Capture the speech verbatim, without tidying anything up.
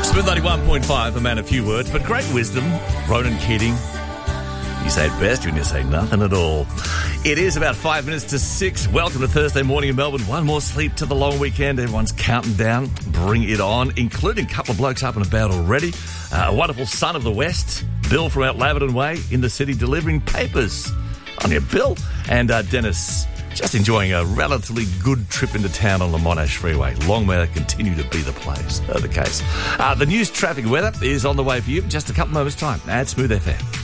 Smooth ninety-one point five, a man of few words, but great wisdom. Ronan Keating. You say it best when you say nothing at all. It is about five minutes to six. Welcome to Thursday morning in Melbourne. One more sleep to the long weekend. Everyone's counting down. Bring it on, including a couple of blokes up and about already. Uh, a wonderful son of the West, Bill from out Laverton Way in the city delivering papers. On your Bill. And uh, Dennis just enjoying a relatively good trip into town on the Monash Freeway. Long may that continue to be the place, uh, the case. Uh, the news, traffic, weather is on the way for you in just a couple moments' time at Smooth F M.